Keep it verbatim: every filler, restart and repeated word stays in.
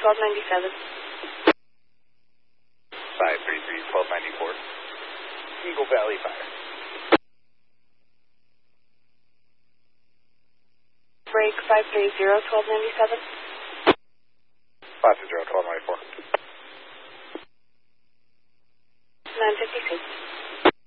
twelve ninety-seven. five three three, twelve ninety-four. Eagle Valley Fire. Break five three zero, twelve ninety-seven. five three zero, twelve ninety-four. nine fifty-six.